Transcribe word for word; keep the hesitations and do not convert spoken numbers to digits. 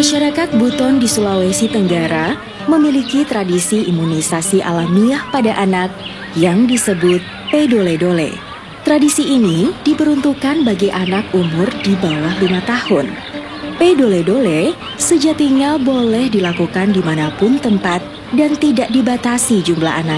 Masyarakat Buton di Sulawesi Tenggara memiliki tradisi imunisasi alamiah pada anak yang disebut pedole-dole. Tradisi ini diperuntukkan bagi anak umur di bawah lima tahun. Pedole-dole sejatinya boleh dilakukan dimanapun tempat dan tidak dibatasi jumlah anak.